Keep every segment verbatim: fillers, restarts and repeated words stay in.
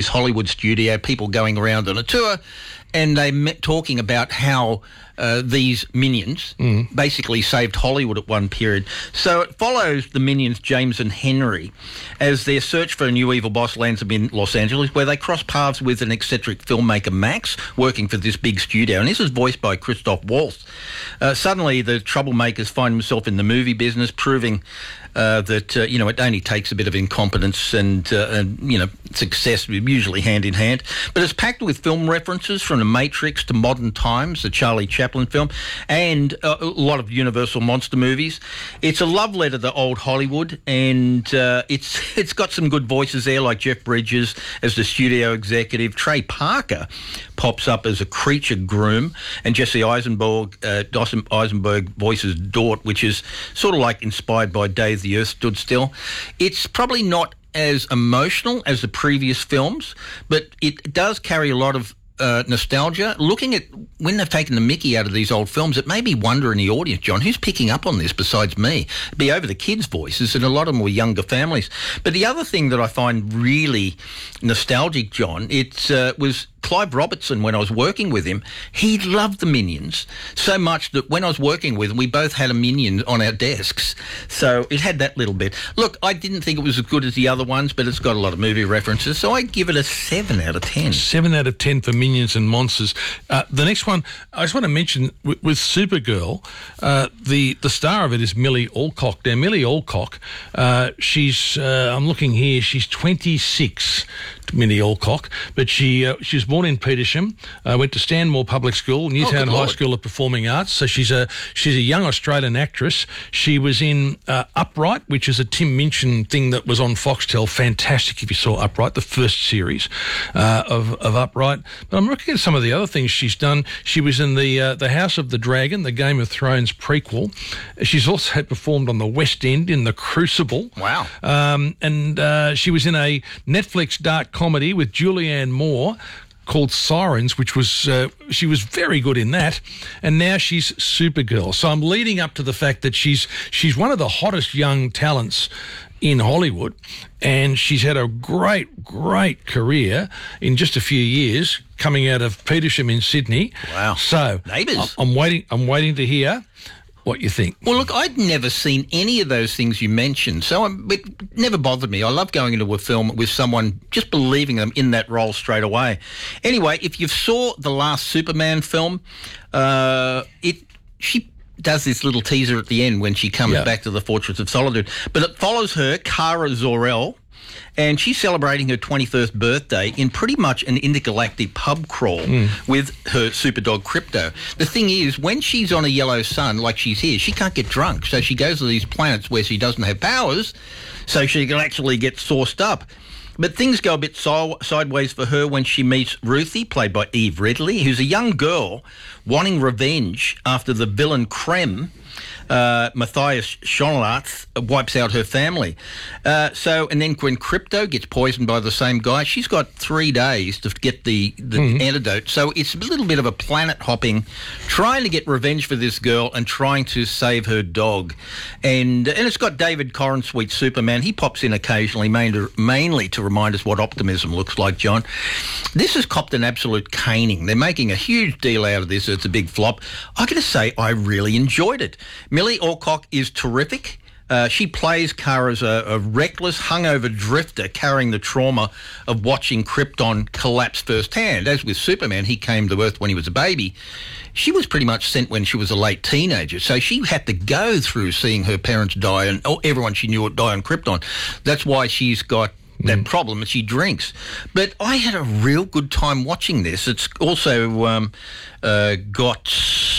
this Hollywood studio, people going around on a tour, and they met talking about how uh, these minions mm. basically saved Hollywood at one period. So it follows the minions, James and Henry, as their search for a new evil boss lands them in Los Angeles, where they cross paths with an eccentric filmmaker, Max, working for this big studio. And this is voiced by Christoph Waltz. Uh, suddenly, the troublemakers find themselves in the movie business, proving Uh, that, uh, you know, it only takes a bit of incompetence and, uh, and, you know, success, usually hand in hand. But it's packed with film references from The Matrix to Modern Times, the Charlie Chaplin film, and uh, a lot of Universal monster movies. It's a love letter to old Hollywood, and uh, it's it's got some good voices there, like Jeff Bridges as the studio executive. Trey Parker pops up as a creature groom, and Jesse Eisenberg, uh, Eisenberg voices Dort, which is sort of like inspired by Days the Earth Stood Still. It's probably not as emotional as the previous films, but it does carry a lot of uh, nostalgia. Looking at when they've taken the mickey out of these old films, it made me wonder in the audience, John, who's picking up on this besides me? It'd be over the kids' voices, and a lot of them were younger families. But the other thing that I find really nostalgic, John, it uh, was Clive Robertson. When I was working with him, he loved the Minions so much that when I was working with him, we both had a Minion on our desks. So it had that little bit. Look, I didn't think it was as good as the other ones, but it's got a lot of movie references, so I give it a seven out of ten. seven out of ten for Minions and Monsters. Uh, the next one, I just want to mention, with, with Supergirl, uh, the, the star of it is Millie Alcock. Now, Millie Alcock, uh, she's, uh, I'm looking here, she's twenty-six, Millie Alcock, but she uh, she was born in Petersham, uh, went to Stanmore Public School, Newtown oh, High School of Performing Arts. So she's a she's a young Australian actress. She was in uh, Upright, which is a Tim Minchin thing that was on Foxtel. Fantastic if you saw Upright, the first series uh, of of Upright. But I'm looking at some of the other things she's done. She was in the uh, the House of the Dragon, the Game of Thrones prequel. She's also performed on the West End in The Crucible. Wow. Um, and uh, she was in a Netflix dark comedy with Julianne Moore called Sirens, which was, uh, she was very good in that, and now she's Supergirl. So I'm leading up to the fact that she's she's one of the hottest young talents in Hollywood, and she's had a great, great career in just a few years, coming out of Petersham in Sydney. Wow. So Neighbours. I'm waiting, I'm waiting to hear what you think. Well, look, I'd never seen any of those things you mentioned, so I'm, it never bothered me. I love going into a film with someone, just believing them in that role straight away. Anyway, if you saw the last Superman film, uh, it she does this little teaser at the end when she comes yeah. back to the Fortress of Solitude, but it follows her, Kara Zor-El, and she's celebrating her twenty-first birthday in pretty much an intergalactic pub crawl mm. with her superdog Krypto. The thing is, when she's on a yellow sun, like she's here, she can't get drunk. So she goes to these planets where she doesn't have powers, so she can actually get sauced up. But things go a bit so- sideways for her when she meets Ruthie, played by Eve Ridley, who's a young girl wanting revenge after the villain Krem, Uh, Matthias Schoenaerts, wipes out her family. Uh, so, and then when Krypto gets poisoned by the same guy, she's got three days to get the, the mm-hmm. antidote. So it's a little bit of a planet hopping, trying to get revenge for this girl and trying to save her dog. And and it's got David Corensweet, Superman. He pops in occasionally, main, mainly to remind us what optimism looks like, John. This has copped an absolute caning. They're making a huge deal out of this. It's a big flop. I got to say, I really enjoyed it. Millie Alcock is terrific. Uh, she plays Kara as a, a reckless, hungover drifter carrying the trauma of watching Krypton collapse firsthand. As with Superman, he came to Earth when he was a baby. She was pretty much sent when she was a late teenager, so she had to go through seeing her parents die and oh, everyone she knew would die on Krypton. That's why she's got that mm. problem that she drinks. But I had a real good time watching this. It's also um, uh, got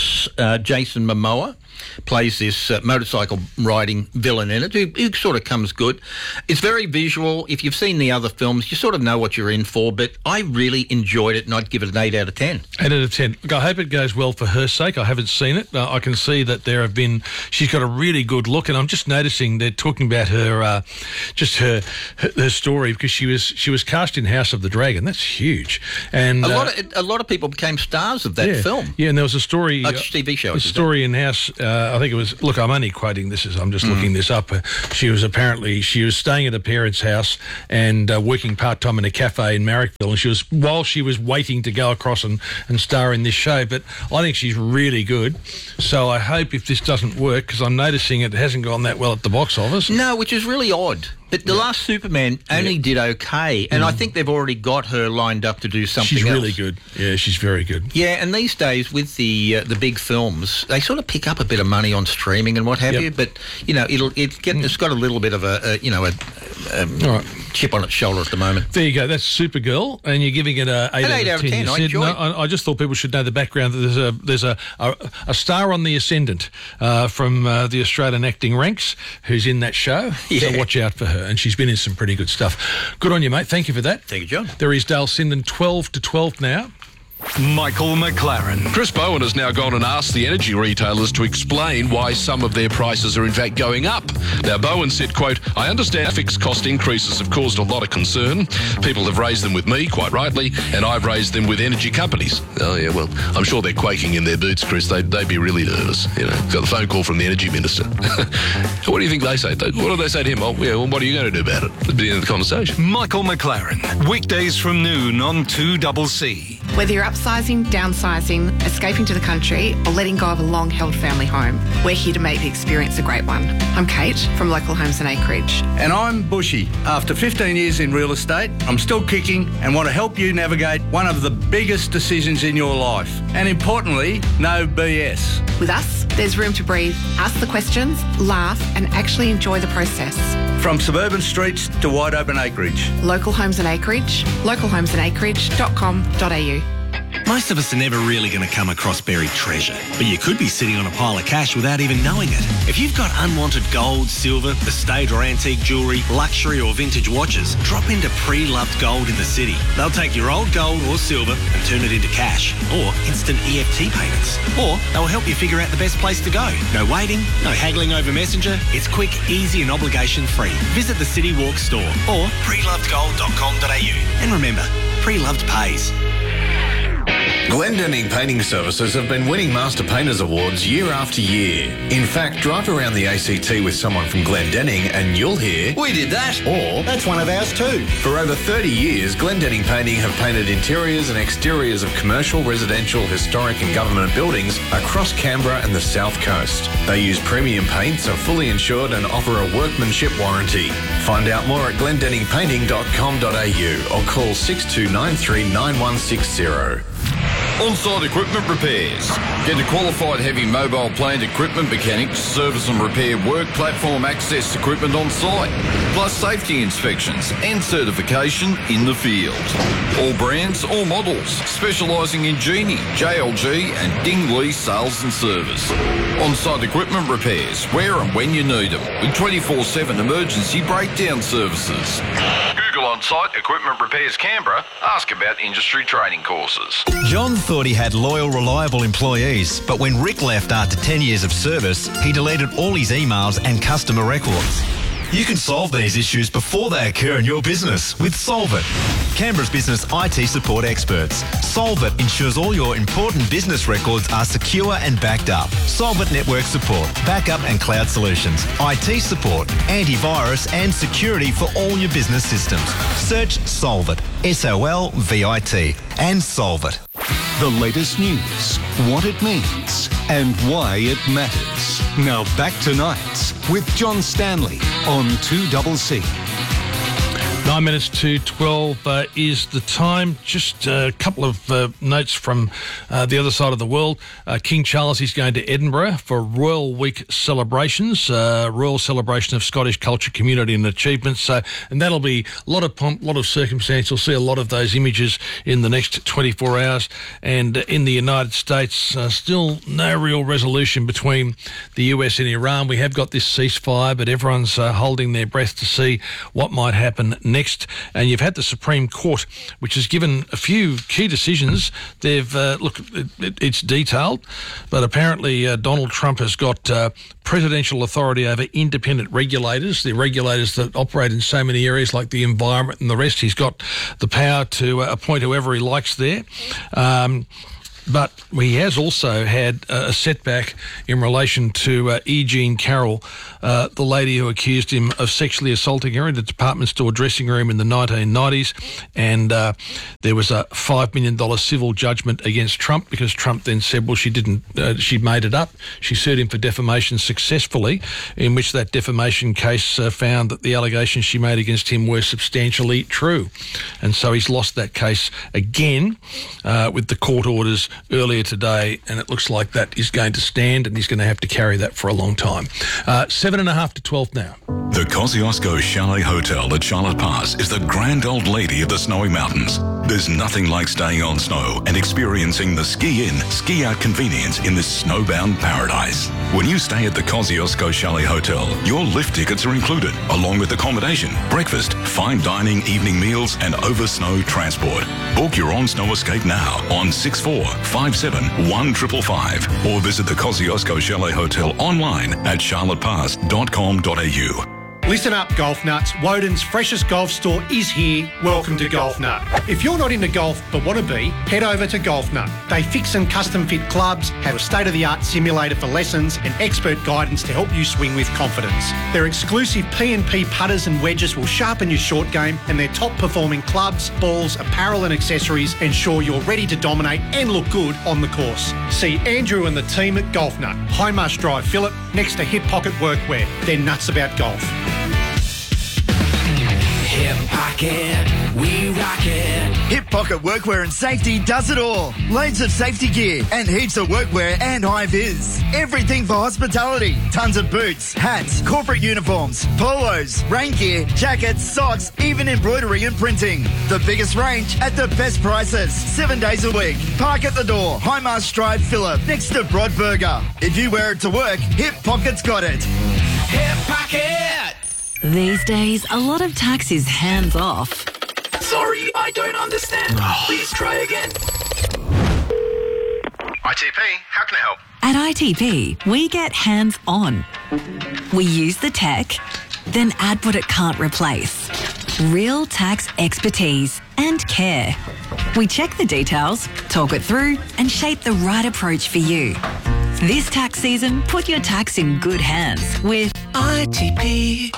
uh, Jason Momoa plays this uh, motorcycle riding villain in it, who, who sort of comes good. It's very visual. If you've seen the other films, you sort of know what you're in for, but I really enjoyed it, and I'd give it an eight out of ten. eight out of ten. Look, I hope it goes well for her sake. I haven't seen it. Uh, I can see that there have been, she's got a really good look, and I'm just noticing they're talking about her, uh, just her, her her story, because she was she was cast in House of the Dragon. That's huge. And a uh, lot of a lot of people became stars of that yeah, film. Yeah, and there was a story, a T V show. A story in House. Uh, uh, I think it was, look, I'm only quoting this as I'm just mm. looking this up. Uh, she was apparently, she was staying at her parents' house and uh, working part-time in a cafe in Marrickville, and she was, while she was waiting to go across and, and star in this show, but I think she's really good. So I hope if this doesn't work, because I'm noticing it hasn't gone that well at the box office. No, which is really odd. But the yeah. last Superman only yeah. did okay, and mm. I think they've already got her lined up to do something she's else. She's really good. Yeah, she's very good. Yeah, and these days with the uh, the big films, they sort of pick up a bit of money on streaming and what have yep. you. But you know, it'll it's, get, mm. it's got a little bit of a, a you know a, a right. chip on its shoulder at the moment. There you go. That's Supergirl, and you're giving it a eight, An eight out of ten. ten. I, said, no, I, I just thought people should know the background. That there's a there's a a, a star on the ascendant uh, from uh, the Australian acting ranks who's in that show. Yeah. So watch out for her, and she's been in some pretty good stuff. Good on you, mate. Thank you for that. Thank you, John. There is Dale Sinden, twelve to twelve now. Michael McLaren. Chris Bowen has now gone and asked the energy retailers to explain why some of their prices are in fact going up. Now, Bowen said, quote, I understand fixed cost increases have caused a lot of concern. People have raised them with me, quite rightly, and I've raised them with energy companies. Oh, yeah, well, I'm sure they're quaking in their boots, Chris. They'd, they'd be really nervous. You know, got the phone call from the energy minister. What do you think they say? What do they say to him? Oh, yeah, well, what are you going to do about it? At the end of the conversation. Michael McLaren, weekdays from noon on two C C. Whether you're upsizing, downsizing, escaping to the country, or letting go of a long-held family home, we're here to make the experience a great one. I'm Kate from Local Homes and Acreage. And I'm Bushy. After fifteen years in real estate, I'm still kicking and want to help you navigate one of the biggest decisions in your life. And importantly, no B S. With us, there's room to breathe, ask the questions, laugh, and actually enjoy the process. From suburban streets to wide open acreage. Local Homes and Acreage, local homes and acreage dot com dot a u. Most of us are never really going to come across buried treasure, but you could be sitting on a pile of cash without even knowing it. If you've got unwanted gold, silver, estate or antique jewellery, luxury or vintage watches, drop into Pre-Loved Gold in the city. They'll take your old gold or silver and turn it into cash, or instant E F T payments. Or they'll help you figure out the best place to go. No waiting, no haggling over Messenger. It's quick, easy and obligation-free. Visit the City Walk store or pre loved gold dot com dot a u. And remember, Pre-Loved pays. Glendenning Painting Services have been winning Master Painters Awards year after year. In fact, drive around the A C T with someone from Glendenning and you'll hear, we did that, or that's one of ours too. For over thirty years, Glendenning Painting have painted interiors and exteriors of commercial, residential, historic and government buildings across Canberra and the South Coast. They use premium paints, are fully insured and offer a workmanship warranty. Find out more at glendenning painting dot com dot a u or call six two nine three nine one six zero. On-site equipment repairs. Get a qualified heavy mobile plant equipment mechanics, service and repair work platform access equipment on site, plus safety inspections and certification in the field. All brands, all models, specialising in Genie, J L G and Ding Lee sales and service. On-site equipment repairs, where and when you need them, with twenty-four seven emergency breakdown services. Google On-Site Equipment Repairs Canberra. Ask about industry training courses. John thought he had loyal, reliable employees, but when Rick left after ten years of service, he deleted all his emails and customer records. You can solve these issues before they occur in your business with Solvit, Canberra's business I T support experts. Solvit ensures all your important business records are secure and backed up. Solvit network support, backup and cloud solutions, I T support, antivirus and security for all your business systems. Search Solvit, S O L V I T, and Solvit. The latest news, what it means, and why it matters. Now back to Nights with John Stanley on two C C. Nine minutes to twelve uh, is the time. Just a couple of uh, notes from uh, the other side of the world. Uh, King Charles is going to Edinburgh for Royal Week celebrations, uh, Royal Celebration of Scottish Culture, Community and Achievements. So, and that'll be a lot of pomp, a lot of circumstance. You'll see a lot of those images in the next twenty-four hours. And uh, in the United States, uh, still no real resolution between the U S and Iran. We have got this ceasefire, but everyone's uh, holding their breath to see what might happen next. Next, and you've had the Supreme Court, which has given a few key decisions. They've uh, look, it, it, it's detailed, but apparently uh, Donald Trump has got uh, presidential authority over independent regulators, the regulators that operate in so many areas like the environment and the rest. He's got the power to uh, appoint whoever he likes there. Um, but he has also had a setback in relation to uh, E. Jean Carroll, uh, the lady who accused him of sexually assaulting her in a department store dressing room in the nineteen nineties. And uh, there was a five million dollars civil judgment against Trump because Trump then said, well, she didn't, uh, she made it up. She sued him for defamation successfully, in which that defamation case uh, found that the allegations she made against him were substantially true. And so he's lost that case again uh, with the court orders earlier today, and it looks like that is going to stand, and he's going to have to carry that for a long time. Uh, seven and a half to twelve now. The Kosciuszko Chalet Hotel at Charlotte Pass is the grand old lady of the snowy mountains. There's nothing like staying on snow and experiencing the ski-in, ski-out convenience in this snowbound paradise. When you stay at the Kosciuszko Chalet Hotel, your lift tickets are included, along with accommodation, breakfast, fine dining, evening meals, and over-snow transport. Book your on-snow escape now on six four five seven one five five five or visit the Kosciuszko Chalet Hotel online at charlotte pass dot com dot a u. Listen up, golf nuts. Woden's freshest golf store is here. Welcome to Golf Nut. If you're not into golf but want to be, head over to Golf Nut. They fix and custom fit clubs, have a state-of-the-art simulator for lessons and expert guidance to help you swing with confidence. Their exclusive P and P putters and wedges will sharpen your short game, and their top-performing clubs, balls, apparel and accessories ensure you're ready to dominate and look good on the course. See Andrew and the team at Golf Nut, High Marsh Drive, Phillip, next to Hip Pocket Workwear. They're nuts about golf. Hip Pocket, we rock it. Hip Pocket Workwear and Safety does it all. Loads of safety gear and heaps of workwear and high-vis. Everything for hospitality. Tons of boots, hats, corporate uniforms, polos, rain gear, jackets, socks, even embroidery and printing. The biggest range at the best prices. Seven days a week. Park at the door. High Marsh Drive, Phillip, next to Broadburger. If you wear it to work, Hip Pocket's got it. Hip Pocket! These days, a lot of tax is hands-off. Sorry, I don't understand. Please try again. I T P, how can I help? At I T P, we get hands-on. We use the tech, then add what it can't replace. Real tax expertise and care. We check the details, talk it through, and shape the right approach for you. This tax season, put your tax in good hands with I T P.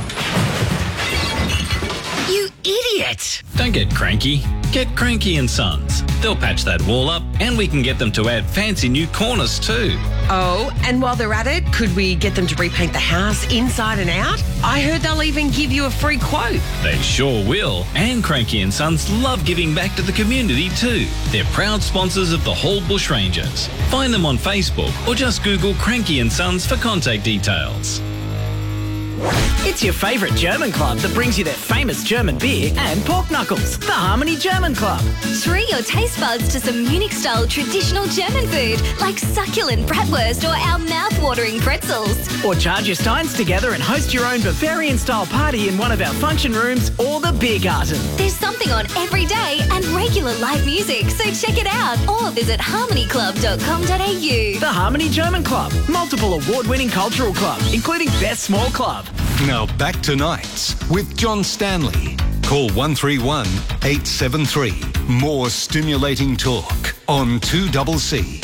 You idiot! Don't get cranky. Get Cranky and Sons. They'll patch that wall up, and we can get them to add fancy new corners too. Oh, and while they're at it, could we get them to repaint the house inside and out? I heard they'll even give you a free quote. They sure will. And Cranky and Sons love giving back to the community too. They're proud sponsors of the Hall Bushrangers. Find them on Facebook or just Google Cranky and Sons for contact details. It's your favourite German club that brings you their famous German beer and pork knuckles, the Harmony German Club. Treat your taste buds to some Munich-style traditional German food like succulent bratwurst or our mouth-watering pretzels. Or charge your steins together and host your own Bavarian-style party in one of our function rooms or the beer garden. There's something on every day and regular live music, so check it out or visit harmony club dot com dot a u. The Harmony German Club, multiple award-winning cultural club, including Best Small Club. Now back to Nights with John Stanley. Call one three one, eight seven three. More stimulating talk on two C C.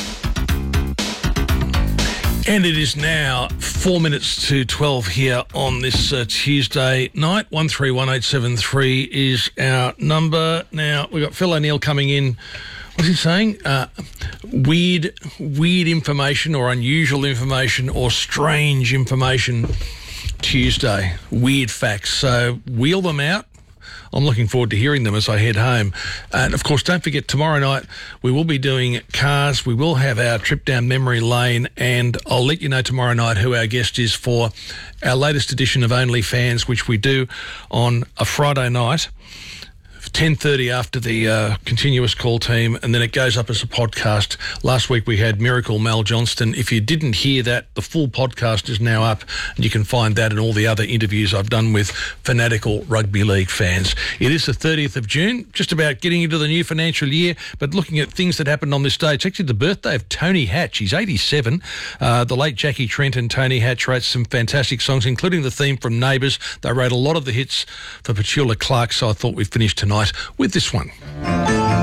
And it is now four minutes to twelve here on this uh, Tuesday night. one three one, eight seven three is our number. Now, we've got Phil O'Neill coming in. What's he saying? Uh, weird, weird information or unusual information or strange information Tuesday. Weird facts. So wheel them out. I'm looking forward to hearing them as I head home. And, of course, don't forget, tomorrow night we will be doing cars. We will have our trip down memory lane, and I'll let you know tomorrow night who our guest is for our latest edition of OnlyFans, which we do on a Friday night, ten thirty after the uh, continuous call team, and then it goes up as a podcast. Last week we had Miracle Mel Johnston. If you didn't hear that, the full podcast is now up, and you can find that and all the other interviews I've done with fanatical rugby league fans. It is the thirtieth of June, just about getting into the new financial year, but looking at things that happened on this day. It's actually the birthday of Tony Hatch. He's eighty-seven. Uh, the late Jackie Trent and Tony Hatch wrote some fantastic songs, including the theme from Neighbours. They wrote a lot of the hits for Petula Clark, so I thought we'd finish tonight with this one.